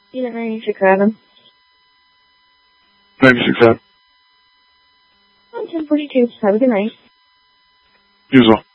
Unit 96-7. 96-7. 1042. Have a good night. You as well.